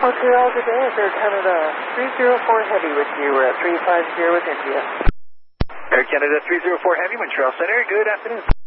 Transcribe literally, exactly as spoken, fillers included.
Montreal, good day. It's Air Canada three zero four Heavy with you. We're at three five zero with India. Air Canada three zero four Heavy, Montreal Center. Good afternoon.